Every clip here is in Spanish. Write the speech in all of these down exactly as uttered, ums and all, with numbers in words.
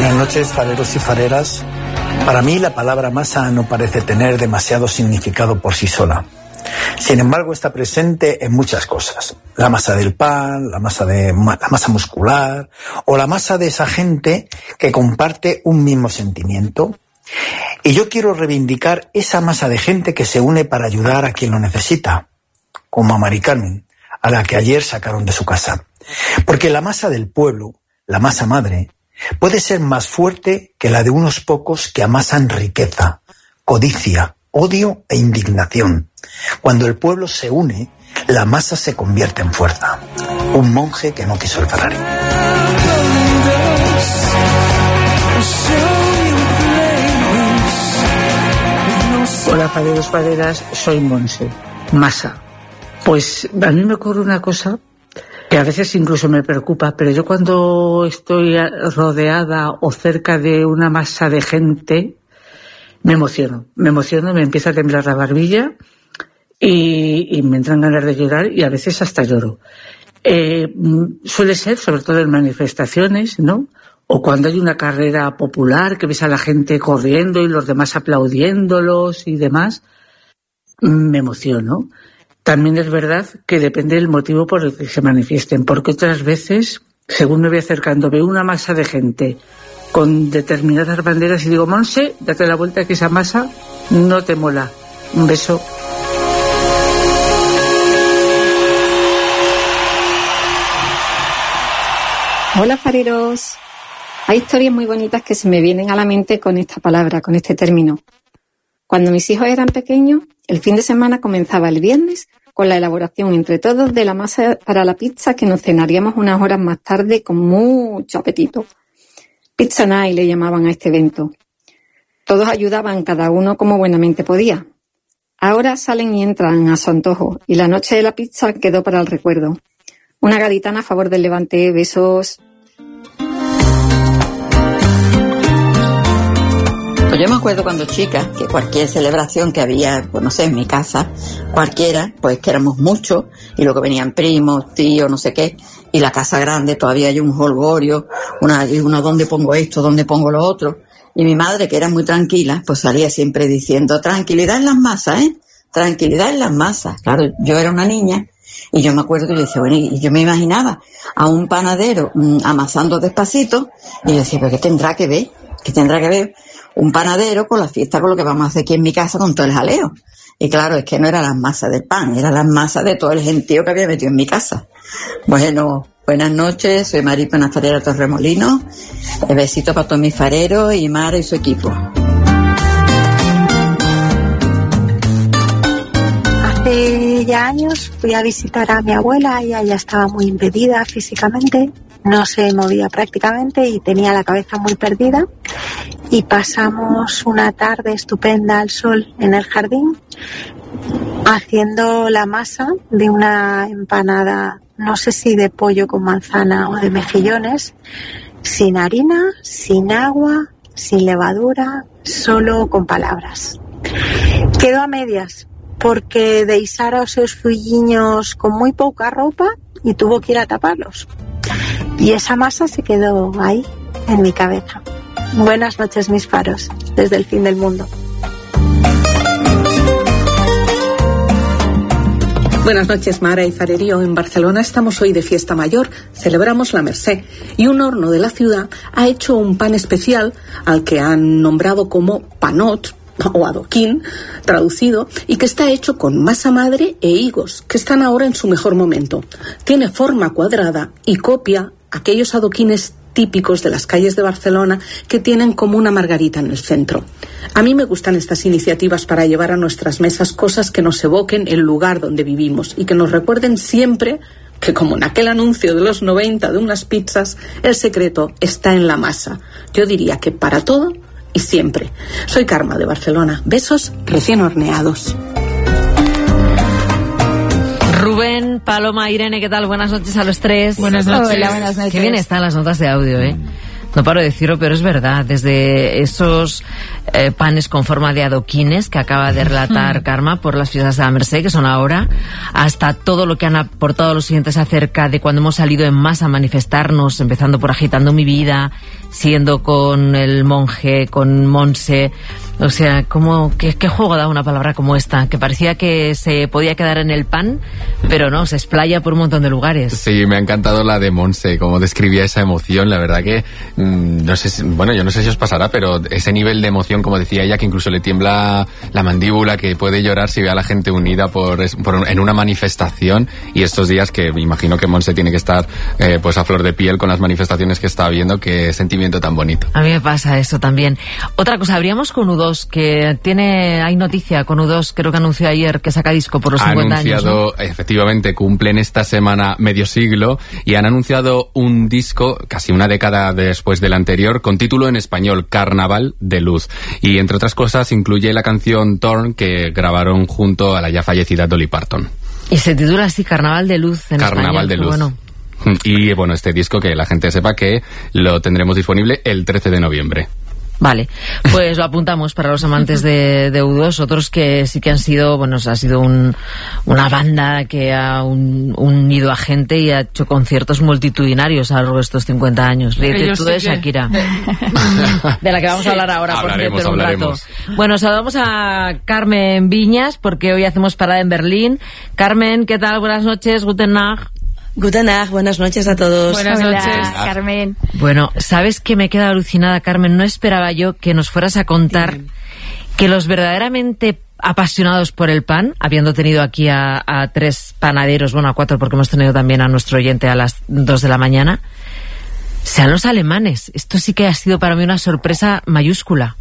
Buenas noches, fareros y fareras. Para mí la palabra masa no parece tener demasiado significado por sí sola. Sin embargo, está presente en muchas cosas. La masa del pan, la masa de la masa muscular o la masa de esa gente que comparte un mismo sentimiento. Y yo quiero reivindicar esa masa de gente que se une para ayudar a quien lo necesita, como a Mari Carmen, a la que ayer sacaron de su casa. Porque la masa del pueblo, la masa madre, puede ser más fuerte que la de unos pocos que amasan riqueza, codicia, odio e indignación. Cuando el pueblo se une, la masa se convierte en fuerza. Un monje que no quiso el Ferrari. Hola, faderos, faderas, soy Monse. Masa. Pues a mí me ocurre una cosa que a veces incluso me preocupa, pero yo cuando estoy rodeada o cerca de una masa de gente, me emociono, me emociono, me empieza a temblar la barbilla y, y me entran ganas de llorar y a veces hasta lloro. Eh, suele ser, sobre todo en manifestaciones, ¿no? O cuando hay una carrera popular que ves a la gente corriendo y los demás aplaudiéndolos y demás, me emociono. También es verdad que depende del motivo por el que se manifiesten, porque otras veces, según me voy acercando, veo una masa de gente con determinadas banderas y digo, Monse, date la vuelta que esa masa no te mola. Un beso. Hola, fareros. Hay historias muy bonitas que se me vienen a la mente con esta palabra, con este término. Cuando mis hijos eran pequeños, el fin de semana comenzaba el viernes con la elaboración entre todos de la masa para la pizza que nos cenaríamos unas horas más tarde con mucho apetito. Pizza Night le llamaban a este evento. Todos ayudaban cada uno como buenamente podía. Ahora salen y entran a su antojo y la noche de la pizza quedó para el recuerdo. Una gaditana a favor del Levante. Besos. Pues yo me acuerdo cuando chica que cualquier celebración que había, pues no sé, en mi casa, cualquiera, pues que éramos muchos, y luego venían primos, tíos, no sé qué, y la casa grande, todavía hay un holgorio, una, una dónde pongo esto, dónde pongo lo otro, y mi madre, que era muy tranquila, pues salía siempre diciendo, tranquilidad en las masas, ¿eh? Tranquilidad en las masas. Claro, yo era una niña, y yo me acuerdo que yo decía, bueno, y yo me imaginaba a un panadero mmm, amasando despacito, y yo decía, pero ¿qué tendrá que ver? ¿Qué tendrá que ver un panadero con la fiesta, con lo que vamos a hacer aquí en mi casa con todo el jaleo? Y claro, es que no eran las masas del pan, eran las masas de todo el gentío que había metido en mi casa. Bueno, buenas noches, soy Maripena Farera Torremolinos, besito para todos mis fareros y Mara y su equipo. Hace ya años fui a visitar a mi abuela, ella ya estaba muy impedida físicamente, no se movía prácticamente y tenía la cabeza muy perdida, y pasamos una tarde estupenda al sol en el jardín haciendo la masa de una empanada, no sé si de pollo con manzana o de mejillones, sin harina, sin agua, sin levadura, solo con palabras. Quedó a medias porque deixara os seus filliños con muy poca ropa y tuvo que ir a taparlos. Y esa masa se quedó ahí, en mi cabeza. Buenas noches, mis faros, desde el fin del mundo. Buenas noches, Mara y Farerío. En Barcelona estamos hoy de fiesta mayor, celebramos la Mercè, y un horno de la ciudad ha hecho un pan especial al que han nombrado como panot, o adoquín, traducido, y que está hecho con masa madre e higos, que están ahora en su mejor momento. Tiene forma cuadrada y copia aquellos adoquines típicos de las calles de Barcelona que tienen como una margarita en el centro. A mí me gustan estas iniciativas para llevar a nuestras mesas cosas que nos evoquen el lugar donde vivimos y que nos recuerden siempre que, como en aquel anuncio de los noventa de unas pizzas, el secreto está en la masa. Yo diría que para todo y siempre. Soy Karma de Barcelona. Besos recién horneados. Rubén, Paloma, Irene, ¿qué tal? Buenas noches a los tres. Buenas noches. Hola, buenas noches. Qué bien están las notas de audio, ¿eh? No paro de decirlo, pero es verdad. Desde esos eh, panes con forma de adoquines que acaba de relatar Karma por las fiestas de la Mercè, que son ahora, hasta todo lo que han aportado los siguientes acerca de cuando hemos salido en masa a manifestarnos, empezando por Agitando mi vida, siguiendo con el monje, con Monse. O sea, ¿cómo, qué, ¿qué juego da una palabra como esta? Que parecía que se podía quedar en el pan, pero no, se explaya por un montón de lugares. Sí, me ha encantado la de Monse, cómo describía esa emoción. La verdad que, mmm, no sé si, bueno, yo no sé si os pasará, pero ese nivel de emoción, como decía ella, que incluso le tiembla la mandíbula, que puede llorar si ve a la gente unida por, por en una manifestación. Y estos días que me imagino que Monse tiene que estar eh, pues a flor de piel con las manifestaciones que está viendo, qué sentimiento tan bonito. A mí me pasa eso también. Otra cosa, habríamos con U dos, que tiene, hay noticia con U dos, creo que anunció ayer que saca disco por los cincuenta años. Ha anunciado, ¿no? Efectivamente, cumplen esta semana medio siglo y han anunciado un disco casi una década después del anterior con título en español, Carnaval de Luz. Y entre otras cosas incluye la canción Torn que grabaron junto a la ya fallecida Dolly Parton. Y se titula así, Carnaval de Luz en Carnaval español. de Luz. Bueno. Y bueno, este disco que la gente sepa que lo tendremos disponible el trece de noviembre. Vale, pues lo apuntamos para los amantes de, de U dos, otros que sí que han sido, bueno, ha sido un, una banda que ha un, unido a gente y ha hecho conciertos multitudinarios a lo largo de estos cincuenta años. Ríete tú de Shakira, de la que vamos a hablar ahora, por cierto, en un rato. Bueno, saludamos a Carmen Viñas, porque hoy hacemos parada en Berlín. Carmen, ¿qué tal? Buenas noches, guten Tag. Guten Tag, buenas noches a todos. Buenas noches, Hola, Carmen. Bueno, ¿sabes qué me he quedado alucinada, Carmen? No esperaba yo que nos fueras a contar sí. que los verdaderamente apasionados por el pan, habiendo tenido aquí a, a tres panaderos, bueno, a cuatro porque hemos tenido también a nuestro oyente a las dos de la mañana, sean los alemanes. Esto sí que ha sido para mí una sorpresa mayúscula.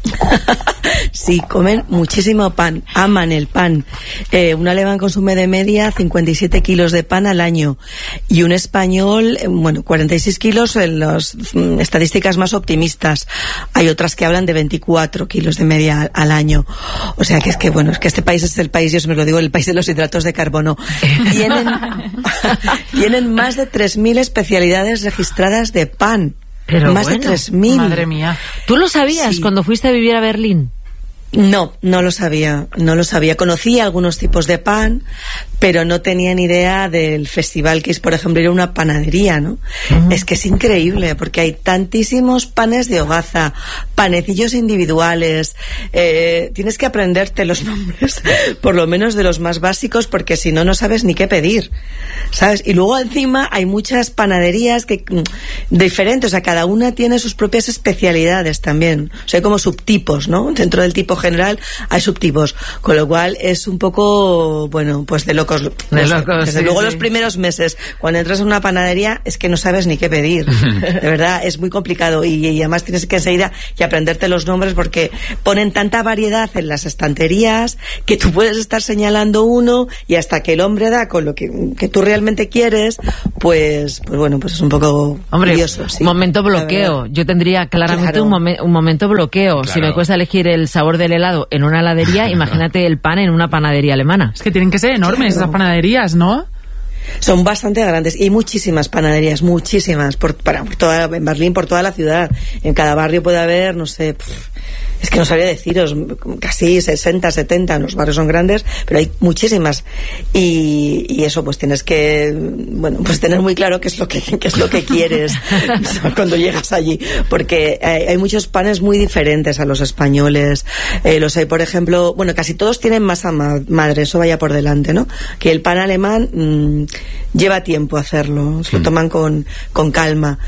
Sí, comen muchísimo pan, aman el pan. Eh, un alemán consume de media cincuenta y siete kilos de pan al año y un español, bueno, cuarenta y seis kilos en las mm, estadísticas más optimistas. Hay otras que hablan de veinticuatro kilos de media al, al año. O sea que es que, bueno, es que este país es el país, yo os me lo digo, el país de los hidratos de carbono. Tienen, tienen más de tres mil especialidades registradas de pan. Pero más bueno, de tres mil. Madre mía. ¿Tú lo sabías sí. cuando fuiste a vivir a Berlín? No, no lo sabía, no lo sabía. Conocía algunos tipos de pan, pero no tenía ni idea del festival, que es, por ejemplo, ir a una panadería, ¿no? Uh-huh. Es que es increíble, porque hay tantísimos panes de hogaza, panecillos individuales, eh, tienes que aprenderte los nombres, por lo menos de los más básicos, porque si no, no sabes ni qué pedir, ¿sabes? Y luego encima hay muchas panaderías que diferentes, o sea, cada una tiene sus propias especialidades también, o sea, hay como subtipos, ¿no? Dentro del tipo general hay subtipos, con lo cual es un poco, bueno, pues de locos. De no locos, sé, desde sí, luego sí. Los primeros meses, cuando entras en una panadería, es que no sabes ni qué pedir. De verdad, es muy complicado y, y además tienes que enseguida que aprenderte los nombres porque ponen tanta variedad en las estanterías que tú puedes estar señalando uno y hasta que el hombre da con lo que, que tú realmente quieres, pues, pues bueno, pues es un poco Hombre, curioso. Sí, momento bloqueo. Yo tendría claramente claro. un, momen, un momento bloqueo. Claro. Si me cuesta elegir el sabor del helado en una heladería, imagínate el pan en una panadería alemana. Es que tienen que ser enormes Claro. esas panaderías, ¿no? Son bastante grandes y hay muchísimas panaderías, muchísimas, por, para, por toda, en Berlín, por toda la ciudad. En cada barrio puede haber, no sé, pff, es que no sabría deciros, casi sesenta, setenta, los barrios son grandes, pero hay muchísimas. Y, y eso, pues tienes que, bueno, pues tener muy claro qué es lo que, qué es lo que quieres cuando llegas allí, porque hay, hay muchos panes muy diferentes a los españoles. Eh, los hay, por ejemplo, bueno, casi todos tienen masa ma- madre, eso vaya por delante, ¿no? Que el pan alemán mmm, lleva tiempo hacerlo, se lo toman con, con calma.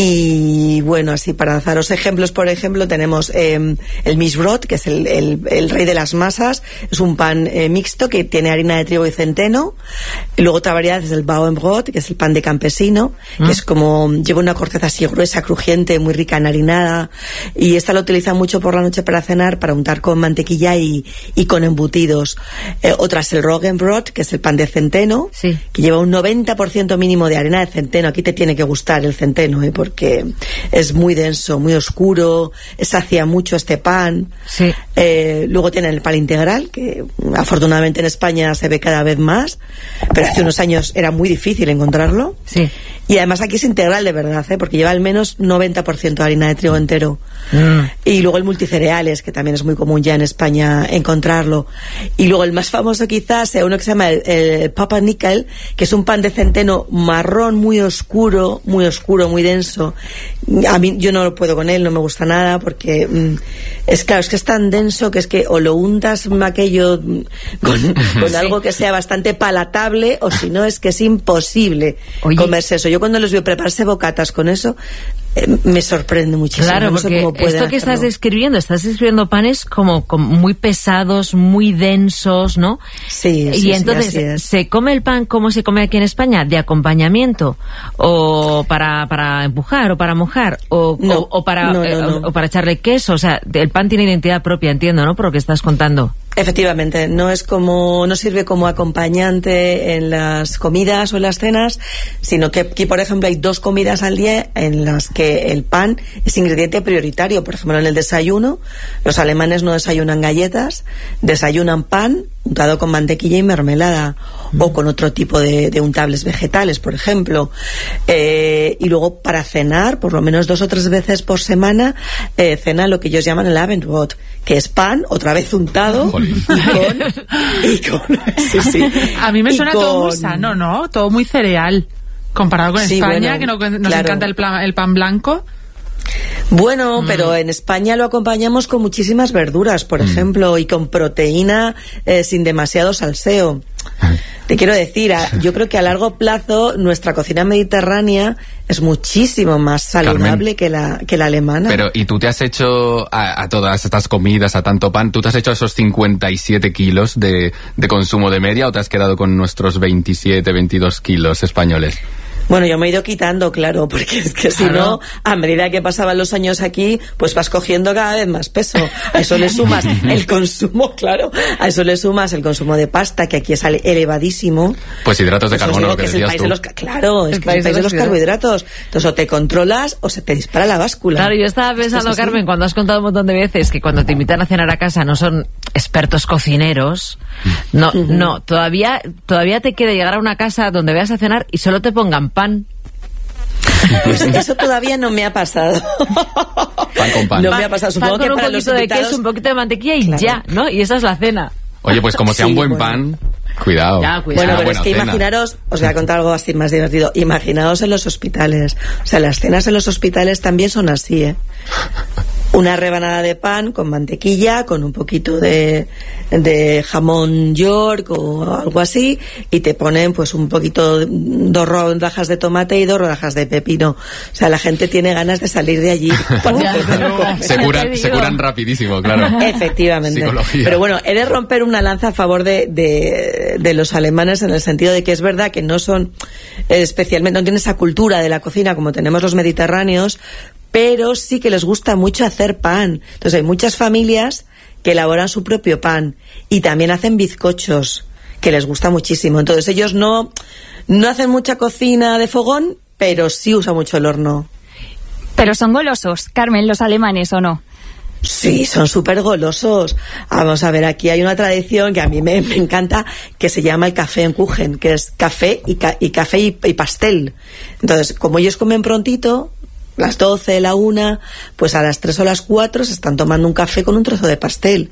Y bueno, así para daros ejemplos, por ejemplo, tenemos eh, el Mischbrot, que es el, el, el rey de las masas, es un pan eh, mixto que tiene harina de trigo y centeno. Y luego otra variedad es el Bauernbrot, que es el pan de campesino, ¿Mm? que es como, lleva una corteza así gruesa, crujiente, muy rica en harinada, y esta lo utilizan mucho por la noche para cenar, para untar con mantequilla y, y con embutidos. Eh, otra es el Roggenbrot, que es el pan de centeno, sí. que lleva un noventa por ciento mínimo de harina de centeno. Aquí te tiene que gustar el centeno, ¿eh? Porque es muy denso, muy oscuro, sacia mucho este pan. Sí. Eh, luego tienen el pan integral, que afortunadamente en España se ve cada vez más, pero hace unos años era muy difícil encontrarlo. Sí. Y además aquí es integral de verdad, ¿eh? Porque lleva al menos noventa por ciento de harina de trigo entero. Mm. Y luego el multicereales, que también es muy común ya en España encontrarlo. Y luego el más famoso quizás sea uno que se llama el, el Pumpernickel, que es un pan de centeno marrón muy oscuro, muy oscuro, muy denso, A mí, yo no lo puedo con él, no me gusta nada, porque mm, es claro, es que es tan denso que es que o lo untas aquello con, con sí. algo que sea bastante palatable, o si no es que es imposible Oye. comerse eso. Yo cuando les veo prepararse bocatas con eso, eh, me sorprende muchísimo. Claro, no sé porque cómo puede esto que hacerlo. estás describiendo, estás describiendo panes como, como muy pesados, muy densos, ¿no? Sí, y sí, entonces, sí, así es. ¿se come el pan como se come aquí en España? ¿De acompañamiento? ¿O para, para empujar? ¿O para mojar? ¿O, no, o, o para, no, no, eh, no. o, o para echarle queso? O sea, el pan tiene identidad propia, entiendo, ¿no? Por lo que estás contando. Efectivamente, no es como, no sirve como acompañante en las comidas o en las cenas, sino que aquí, por ejemplo, hay dos comidas al día en las que el pan es ingrediente prioritario. Por ejemplo, en el desayuno, los alemanes no desayunan galletas, desayunan pan untado con mantequilla y mermelada, mm. o con otro tipo de, de untables vegetales, por ejemplo. Eh, y luego, para cenar, por lo menos dos o tres veces por semana, eh, cena lo que ellos llaman el Abendbrot, que es pan, otra vez untado, y con, y con sí, sí. A mí me y suena con... todo muy sano, ¿no? Todo muy cereal, comparado con sí, España, bueno, que nos, nos claro. encanta el, plan, el pan blanco. Bueno, mm. pero en España lo acompañamos con muchísimas verduras, por mm. ejemplo, y con proteína eh, sin demasiado salseo. Te quiero decir, a, yo creo que a largo plazo nuestra cocina mediterránea es muchísimo más saludable que la, que la alemana. Pero, ¿y tú te has hecho a, a todas estas comidas, a tanto pan, tú te has hecho esos cincuenta y siete kilos de, de consumo de media, o te has quedado con nuestros veintisiete, veintidós kilos españoles? Bueno, yo me he ido quitando, claro, porque es que si Claro. no, a medida que pasaban los años aquí, pues vas cogiendo cada vez más peso. A eso le sumas el consumo, claro, a eso le sumas el consumo de pasta, que aquí es ale- elevadísimo. Pues hidratos de Pues os carbono, digo lo que que es el decías país tú. de los, ca- claro, es El que es el país de los carbohidratos. carbohidratos. Entonces, o te controlas o se te dispara la báscula. Claro, yo estaba pensando, Es así. Carmen, cuando has contado un montón de veces que cuando te invitan a cenar a casa no son expertos cocineros, no, Ujú. no, todavía, todavía te quiere llegar a una casa donde veas a cenar y solo te pongan pan. Pues eso todavía no me ha pasado. Pan con pan. No me ha pasado. Supongo pan que con para un los poquito de invitados... queso, un poquito de mantequilla y Claro. ya, ¿no? Y esa es la cena. Oye, pues como sea Sí, un buen bueno. pan, cuidado. Ya, cuidado. Bueno, Una pero buena es que cena. imaginaros, os voy a contar algo así más divertido. Imaginaos en los hospitales. O sea, las cenas en los hospitales también son así, ¿eh? Una rebanada de pan con mantequilla, con un poquito de, de jamón York o algo así, y te ponen pues un poquito, dos rodajas de tomate y dos rodajas de pepino. O sea, la gente tiene ganas de salir de allí. Ya, Se Ya curan, te se digo. curan rapidísimo, claro. Efectivamente. Psicología. Pero bueno, he de romper una lanza a favor de, de, de los alemanes, en el sentido de que es verdad que no son eh, especialmente, no tienen esa cultura de la cocina como tenemos los mediterráneos, pero sí que les gusta mucho hacer pan. Entonces hay muchas familias que elaboran su propio pan y también hacen bizcochos, que les gusta muchísimo. Entonces ellos no, no hacen mucha cocina de fogón, pero sí usan mucho el horno. Pero son golosos, Carmen, los alemanes, ¿o no? Sí, son súper golosos. Vamos a ver, aquí hay una tradición que a mí me, me encanta, que se llama el café en Kuchen, que es café y, ca- y café y, y pastel. Entonces, como ellos comen prontito, las doce, la una, pues a las tres o las cuatro se están tomando un café con un trozo de pastel.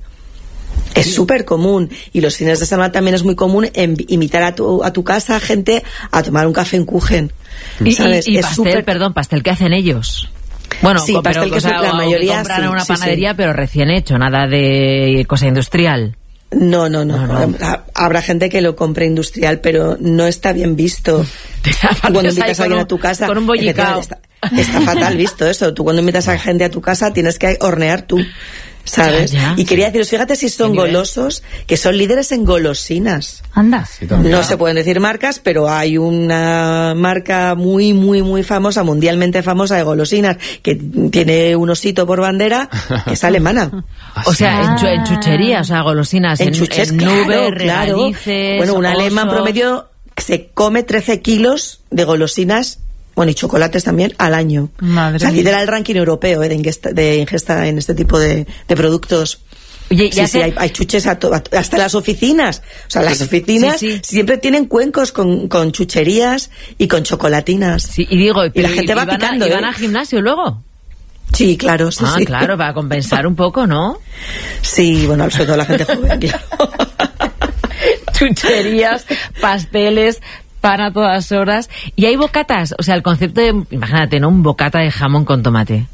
Es súper común. Y los fines de semana también es muy común en- invitar a tu, a tu casa a gente a tomar un café en Kuchen. Y, ¿Sabes? y- y Es pastel, súper- perdón, pastel que hacen ellos. Bueno, Sí, co- pero, pastel que o sea, son la o- o que mayoría, compran sí, en una sí, sí. panadería, pero recién hecho, nada de cosa industrial. No, no, no, No, no. Ha- Habrá gente que lo compre industrial, pero no está bien visto. Tú cuando Apareces ahí invitas a con alguien un- a tu casa, con un bollicao. efectivamente, Está, está fatal visto eso. Tú cuando invitas a gente a tu casa tienes que hornear tú, ¿sabes? Ya, ya. Y quería deciros, fíjate si son ¿Qué nivel? golosos, que son líderes en golosinas. Anda. Sí, también. No se pueden decir marcas, pero hay una marca muy, muy, muy famosa, mundialmente famosa de golosinas, que tiene un osito por bandera, que es alemana. O sea, en, chu- en Ah. chuchería, o sea, golosinas, en, En chuches, en claro, nubes, claro. regalices, Bueno, un alemán osos. promedio se come trece kilos de golosinas, bueno, y chocolates también, al año. Madre o sea, mía. lidera el ranking europeo eh, de, ingesta, de ingesta en este tipo de, de productos. Oye, y Sí, hace- sí, hay, hay chuches a to- a- hasta las oficinas. O sea, las oficinas Sí, sí. siempre tienen cuencos con, con chucherías y con chocolatinas. Sí, y digo, Y la gente va van a- picando, y van ¿eh? al gimnasio luego. Sí, claro, sí, Ah, sí. claro, para compensar un poco, ¿no? Sí, bueno, sobre todo la gente joven, claro. Chucherías, pasteles, pan a todas horas. Y hay bocatas, o sea, el concepto de, imagínate, ¿no? Un bocata de jamón con tomate.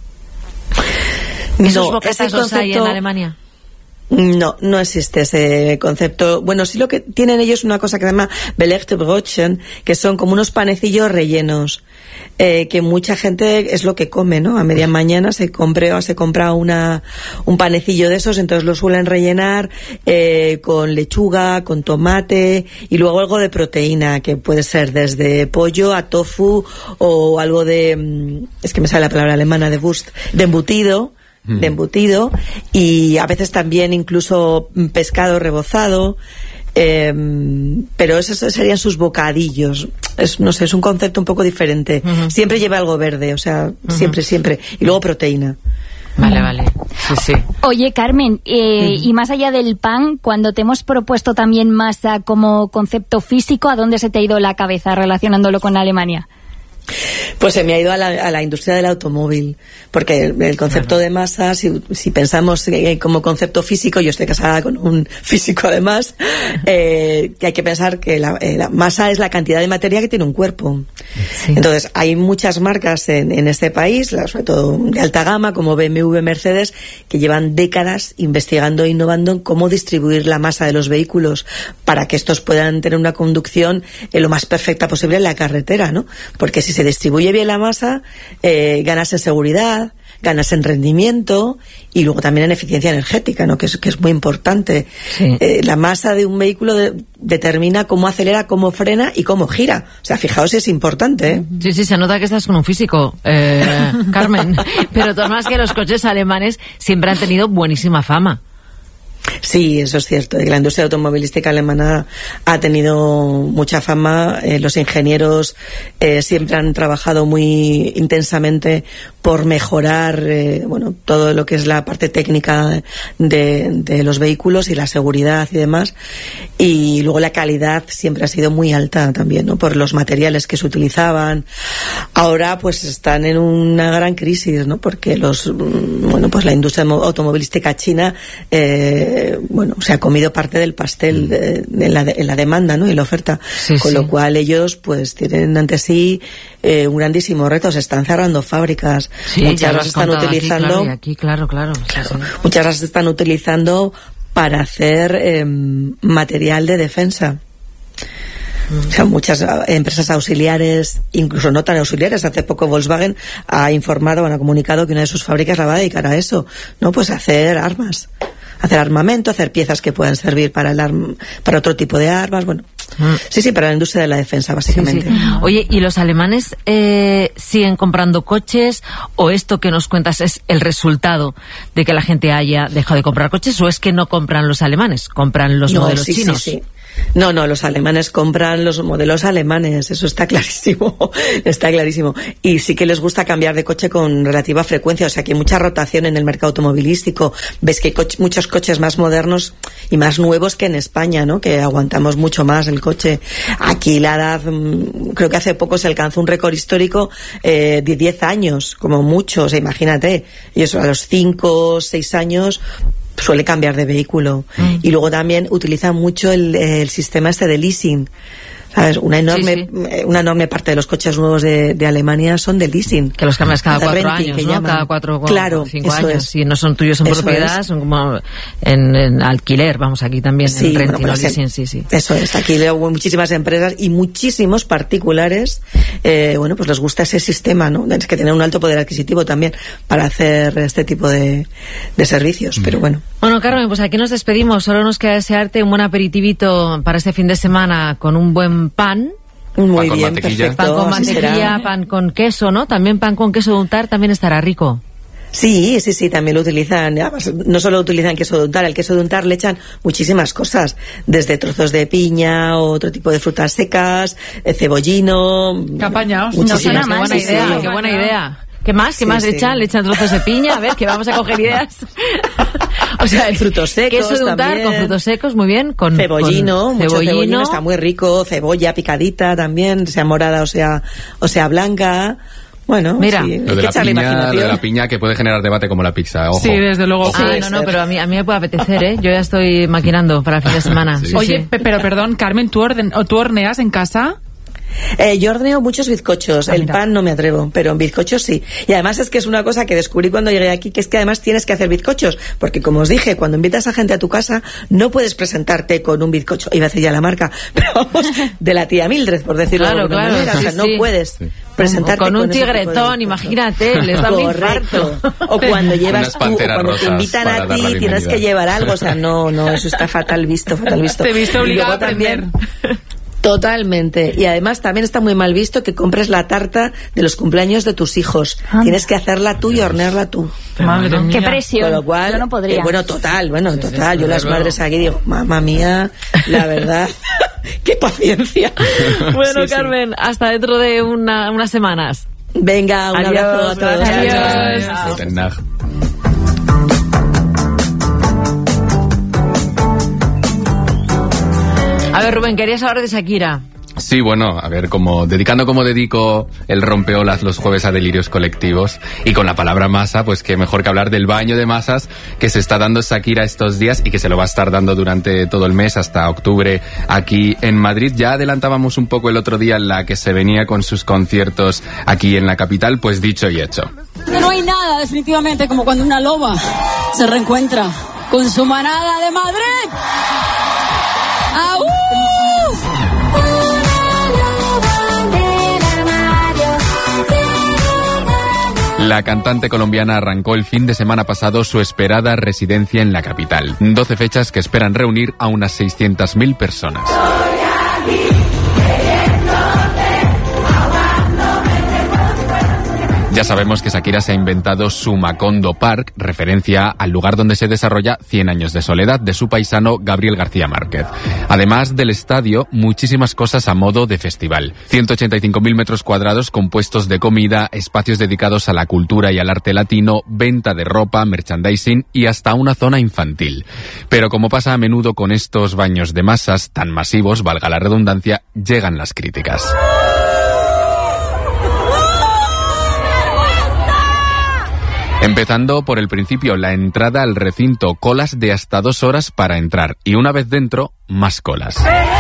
¿Esos No, bocatas ese los hay en concepto- Alemania? No, no existe ese concepto. Bueno, sí lo que tienen ellos una cosa que se llama belegte Brotchen, que son como unos panecillos rellenos, eh, que mucha gente es lo que come, ¿no? A media mañana se compre, se compra una, un panecillo de esos, entonces lo suelen rellenar eh, con lechuga, con tomate y luego algo de proteína, que puede ser desde pollo a tofu o algo de, mm, es que me sale la palabra alemana, de Wurst, de embutido, de embutido, y a veces también incluso pescado rebozado, eh, pero esos serían sus bocadillos. Es, no sé, es un concepto un poco diferente. Uh-huh. Siempre lleva algo verde, o sea, Uh-huh. siempre, siempre. Y luego proteína. Vale, vale. Sí, sí. Oye, Carmen, eh, y más allá del pan, cuando te hemos propuesto también masa como concepto físico, ¿a dónde se te ha ido la cabeza relacionándolo con Alemania? Pues se me ha ido a la, a la industria del automóvil, porque el, el concepto de masa, si, si pensamos eh, como concepto físico, yo estoy casada con un físico además, eh, que hay que pensar que la, eh, la masa es la cantidad de materia que tiene un cuerpo. Sí. Entonces, hay muchas marcas en, en este país, la- sobre todo de alta gama, como B M W, Mercedes, que llevan décadas investigando e innovando en cómo distribuir la masa de los vehículos para que estos puedan tener una conducción eh, lo más perfecta posible en la carretera, ¿no? Porque si se distribuye bien la masa, eh, ganas en seguridad, ganas en rendimiento y luego también en eficiencia energética, ¿no? Que es, que es muy importante. Sí. Eh, la masa de un vehículo de- determina cómo acelera, cómo frena y cómo gira. O sea, fijaos si es importante, ¿eh? Sí, sí, se nota que estás con un físico, eh, Carmen. Pero de todas maneras que los coches alemanes siempre han tenido buenísima fama. Sí, eso es cierto. La industria automovilística alemana ha tenido mucha fama. Eh, los ingenieros eh, siempre han trabajado muy intensamente por mejorar, eh, bueno, todo lo que es la parte técnica de, de los vehículos y la seguridad y demás. Y luego la calidad siempre ha sido muy alta también, ¿no? Por los materiales que se utilizaban. Ahora, pues están en una gran crisis, ¿no? Porque los, mm, bueno, pues la industria mo- automovilística china, eh, bueno, se ha comido parte del pastel de, de la, de, en la demanda, ¿no? Y la oferta. Sí, Con sí. lo cual ellos, pues, tienen ante sí eh, un grandísimo reto. Se están cerrando fábricas. Sí, ya Muchas lo las has están contado aquí, utilizando. claro, y aquí, claro, claro. Sí, sí. Muchas las están utilizando para hacer eh, material de defensa. O sea, muchas eh, empresas auxiliares, incluso no tan auxiliares. Hace poco Volkswagen ha informado, bueno, ha comunicado que una de sus fábricas la va a dedicar a eso, ¿no? Pues a hacer armas, hacer armamento, hacer piezas que puedan servir para el arm- para otro tipo de armas, bueno. Mm. Sí, sí, para la industria de la defensa, Sí, básicamente. sí. Oye, ¿y los alemanes eh, siguen comprando coches o esto que nos cuentas es el resultado de que la gente haya dejado de comprar coches o es que no compran los alemanes, compran los No, modelos sí, sí, chinos? sí. No, no, los alemanes compran los modelos alemanes, eso está clarísimo, está clarísimo. Y sí que les gusta cambiar de coche con relativa frecuencia, o sea que hay mucha rotación en el mercado automovilístico. Ves que hay coche, muchos coches más modernos y más nuevos que en España, ¿no? Que aguantamos mucho más el coche. Aquí la edad, mmm, creo que hace poco se alcanzó un récord histórico eh, de diez años, como mucho, o sea, imagínate. Y eso a los cinco, seis años suele cambiar de vehículo. Mm. Y luego también utilizan mucho el, el sistema este de leasing. ¿Sabes? Una enorme, sí, sí. una enorme parte de los coches nuevos de, de Alemania son de leasing. Que los cambias cada cuatro renting, años, ¿no? Llaman. Cada cuatro o claro, cinco años. Es. Si no son tuyos en eso propiedad, es. son como en, en alquiler. Vamos, aquí también sí, en renting bueno, o leasing, sí, sí. Eso es. Aquí hay muchísimas empresas y muchísimos particulares, eh, bueno, pues les gusta ese sistema, ¿no? Tienes que tener un alto poder adquisitivo también para hacer este tipo de, de servicios, mm. pero bueno. Bueno, Carmen, pues aquí nos despedimos. Solo nos queda desearte un buen aperitivito para este fin de semana con un buen pan. Muy pan bien, con perfecto. Pan con mantequilla, pan con queso, ¿no? También pan con queso de untar también estará rico. Sí, sí, sí, también lo utilizan. No solo utilizan queso de untar, al queso de untar le echan muchísimas cosas, desde trozos de piña, otro tipo de frutas secas, cebollino. Qué apañados. No suena mal, qué buena idea, sí. qué buena idea. ¿Qué más? ¿Qué sí, más le sí. echan? Le echan trozos de piña, a ver, que vamos a coger ideas. O sea, el frutos secos queso de untar también. con frutos secos, muy bien, con cebollino, con mucho cebollino. cebollino, está muy rico, cebolla picadita también, sea morada o sea o sea blanca. Bueno, mira, sí, lo, de la piña, lo de la piña que puede generar debate como la pizza, ojo. Sí, desde luego. Ojo. Ah, no, no, pero a mí, a mí me puede apetecer, ¿eh? Yo ya estoy maquinando para el fin de semana. Sí. Sí, Oye, sí. pe- pero perdón, Carmen, ¿tú, orden, o ¿tú horneas en casa? Eh, yo horneo muchos bizcochos. Ah, el mira. pan no me atrevo, pero en bizcochos sí. Y además es que es una cosa que descubrí cuando llegué aquí, que es que además tienes que hacer bizcochos. Porque como os dije, cuando invitas a gente a tu casa, no puedes presentarte con un bizcocho. Iba a decir ya la marca, pero vamos, de la tía Mildred, por decirlo Claro, de alguna claro, manera. sí, o sea, sí. no puedes Sí. presentarte con un ese tipo de tigretón, bizcocho. imagínate, les da un Correcto. infarto. O cuando llevas Unas tú, o panteras cuando te rosas invitan para a dar la ti, tienes bienvenida. que llevar algo. O sea, no, no, eso está fatal visto, fatal visto. Te he visto Y obligado luego a aprender. Totalmente. Y además también está muy mal visto que compres la tarta de los cumpleaños de tus hijos. Tienes que hacerla tú y hornearla tú. Madre mía. Qué presión. Con lo cual, Yo no podría. eh, bueno, total, bueno, total. sí, Yo las desde luego. madres aquí digo, mamá mía, la verdad, qué paciencia. Bueno, Sí, sí. Carmen, hasta dentro de una, unas semanas. Venga, un Adiós, abrazo a todos. gracias. Adiós. Guten Tag. A ver, Rubén, querías hablar de Shakira. Sí, bueno, a ver, como dedicando como dedico el rompeolas los jueves a delirios colectivos y con la palabra masa, pues qué mejor que hablar del baño de masas que se está dando Shakira estos días y que se lo va a estar dando durante todo el mes hasta octubre aquí en Madrid. Ya adelantábamos un poco el otro día la que se venía con sus conciertos aquí en la capital, pues dicho y hecho. No hay nada definitivamente como cuando una loba se reencuentra con su manada de Madrid. ¡Au! La cantante colombiana arrancó el fin de semana pasado su esperada residencia en la capital. doce fechas que esperan reunir a unas seiscientas mil personas. Ya sabemos que Shakira se ha inventado su Macondo Park, referencia al lugar donde se desarrolla Cien años de soledad de su paisano Gabriel García Márquez. Además del estadio, muchísimas cosas a modo de festival. ciento ochenta y cinco mil metros cuadrados compuestos de comida, espacios dedicados a la cultura y al arte latino, venta de ropa, merchandising y hasta una zona infantil. Pero como pasa a menudo con estos baños de masas tan masivos, valga la redundancia, llegan las críticas. Empezando por el principio, la entrada al recinto, colas de hasta dos horas para entrar y una vez dentro, más colas.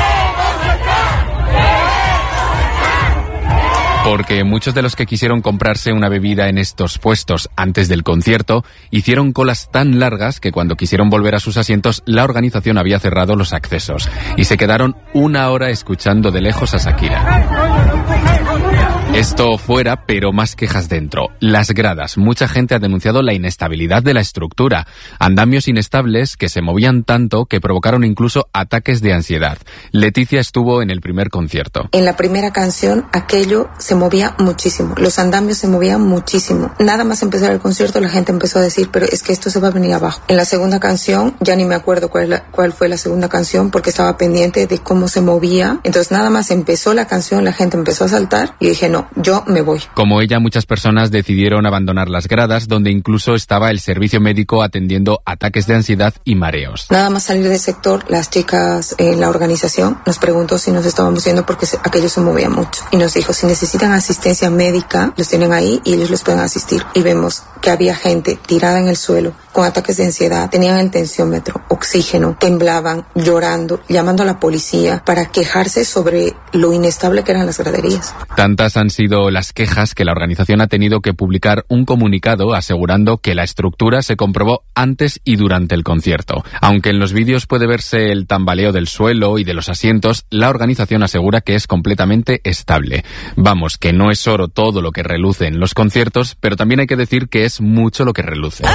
Porque muchos de los que quisieron comprarse una bebida en estos puestos antes del concierto hicieron colas tan largas que cuando quisieron volver a sus asientos la organización había cerrado los accesos y se quedaron una hora escuchando de lejos a Shakira. Esto fuera, pero más quejas dentro. Las gradas. Mucha gente ha denunciado la inestabilidad de la estructura. Andamios inestables que se movían tanto que provocaron incluso ataques de ansiedad. Leticia estuvo en el primer concierto. En la primera canción, aquello se movía muchísimo. Los andamios se movían muchísimo. Nada más empezar el concierto, la gente empezó a decir, pero es que esto se va a venir abajo. En la segunda canción, ya ni me acuerdo cuál, la, cuál fue la segunda canción porque estaba pendiente de cómo se movía. Entonces nada más empezó la canción, la gente empezó a saltar y dije, no, yo me voy. Como ella, muchas personas decidieron abandonar las gradas, donde incluso estaba el servicio médico atendiendo ataques de ansiedad y mareos. Nada más salir del sector, las chicas en la organización nos preguntó si nos estábamos yendo porque se, aquello se movía mucho. Y nos dijo, si necesitan asistencia médica, los tienen ahí y ellos les pueden asistir. Y vemos que había gente tirada en el suelo, con ataques de ansiedad, tenían el tensiómetro, oxígeno, temblaban, llorando, llamando a la policía para quejarse sobre lo inestable que eran las graderías. Tantas han sido las quejas que la organización ha tenido que publicar un comunicado asegurando que la estructura se comprobó antes y durante el concierto. Aunque en los vídeos puede verse el tambaleo del suelo y de los asientos, la organización asegura que es completamente estable. Vamos, que no es oro todo lo que reluce en los conciertos, pero también hay que decir que es mucho lo que reluce.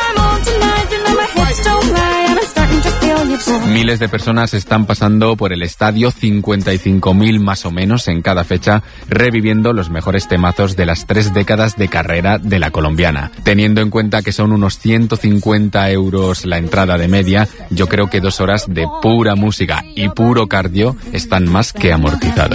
Miles de personas están pasando por el estadio, cincuenta y cinco mil más o menos en cada fecha, reviviendo los mejores temazos de las tres décadas de carrera de la colombiana. Teniendo en cuenta que son unos ciento cincuenta euros la entrada de media, yo creo que dos horas de pura música y puro cardio están más que amortizados.